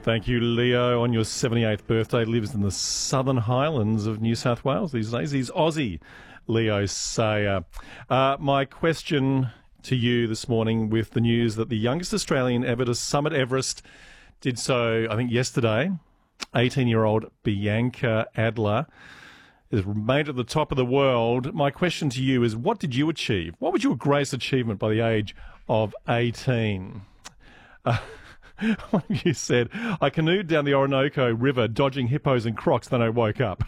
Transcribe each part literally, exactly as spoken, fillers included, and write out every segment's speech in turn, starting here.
Thank you, Leo. On your seventy-eighth birthday, lives in the Southern Highlands of New South Wales these days. He's Aussie, Leo Sayer. Uh, my question to you this morning, with the news that the youngest Australian ever to summit Everest did so, I think, yesterday. eighteen-year-old Bianca Adler has remained at the top of the world. My question to you is, what did you achieve? What was your greatest achievement by the age of eighteen? Uh, one of you said, I canoed down the Orinoco River, dodging hippos and crocs, then I woke up.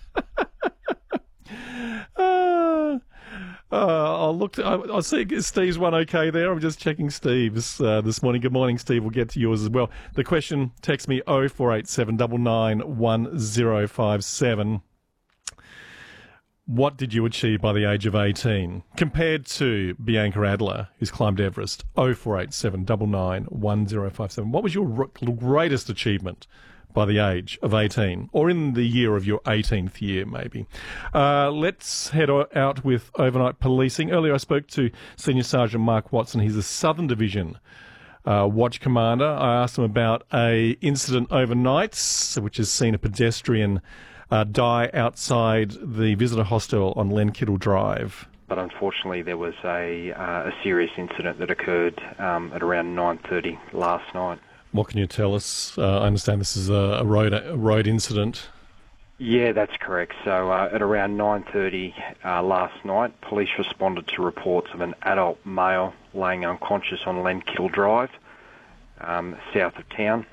uh, uh, I'll look. To, I, I'll see Steve's one okay there. I'm just checking Steve's uh, this morning. Good morning, Steve. We'll get to yours as well. The question, text me oh four eight seven nine nine one oh five seven. What did you achieve by the age of eighteen compared to Bianca Adler, who's climbed Everest? oh four eight seven nine nine one oh five seven. What was your greatest achievement by the age of eighteen, or in the year of your eighteenth year, maybe? Uh, let's head out with overnight policing. Earlier I spoke to Senior Sergeant Mark Watson. He's a Southern Division uh, watch commander. I asked him about a incident overnight, which has seen a pedestrian Uh, die outside the visitor hostel on Len Kittle Drive. But unfortunately there was a, uh, a serious incident that occurred um, at around nine thirty last night. What can you tell us? Uh, I understand this is a, a, road, a road incident. Yeah, that's correct. So uh, at around nine thirty uh, last night, police responded to reports of an adult male laying unconscious on Len Kittle Drive, um, south of town.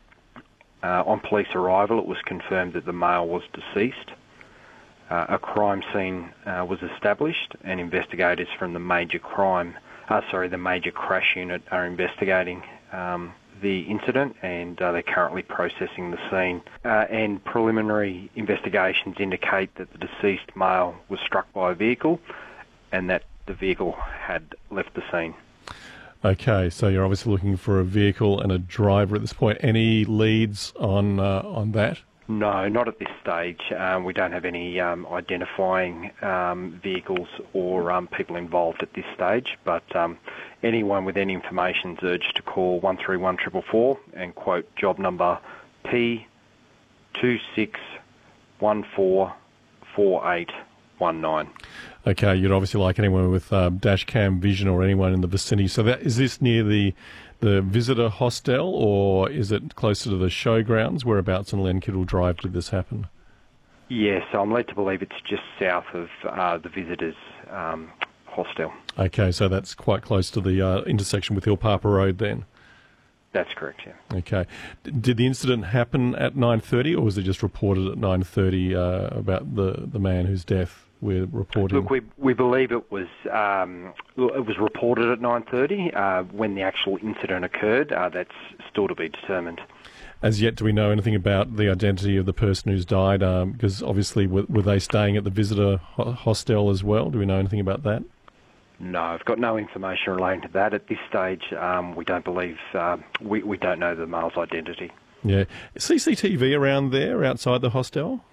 Uh, on police arrival, it was confirmed that the male was deceased. Uh, a crime scene uh, was established, and investigators from the major crime, uh, sorry, the major crash unit are investigating um, the incident, and uh, they're currently processing the scene. Uh, and preliminary investigations indicate that the deceased male was struck by a vehicle, and that the vehicle had left the scene. Okay, so you're obviously looking for a vehicle and a driver at this point. Any leads on uh, on that? No, not at this stage. Um, we don't have any um, identifying um, vehicles or um, people involved at this stage, but um, anyone with any information is urged to call one three one four four four and quote job number P two six one four four eight one nine. Okay, you'd obviously like anyone with uh, dash cam vision or anyone in the vicinity. So that, is this near the the visitor hostel, or is it closer to the showgrounds? Whereabouts in Len Kittle Drive did this happen? Yes, so I'm led to believe it's just south of uh, the visitors um, hostel. Okay, so that's quite close to the uh, intersection with Hill Papa Road then? That's correct, yeah. Okay. D- did the incident happen at nine thirty, or was it just reported at nine thirty uh, about the, the man whose death we're reporting? Look, we we believe it was um, it was reported at nine thirty. Uh, when the actual incident occurred, uh, that's still to be determined. As yet, do we know anything about the identity of the person who's died? Um, because obviously, were, were they staying at the visitor ho- hostel as well? Do we know anything about that? No, I've got no information relating to that at this stage. Um, we don't believe uh, we we don't know the male's identity. Yeah, C C T V around there outside the hostel?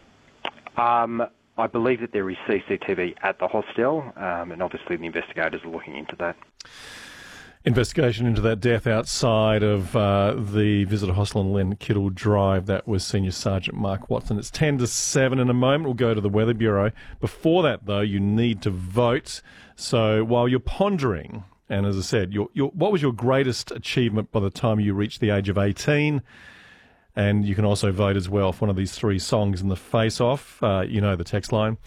Um. I believe that there is C C T V at the hostel, um, and obviously the investigators are looking into that. Investigation into that death outside of uh, the visitor hostel on Len Kittle Drive. That was Senior Sergeant Mark Watson. It's ten to seven in a moment. We'll go to the Weather Bureau. Before that, though, you need to vote. So while you're pondering, and as I said, your, your, what was your greatest achievement by the time you reached the age of eighteen? And you can also vote as well for one of these three songs in the face-off. Uh, you know the text line.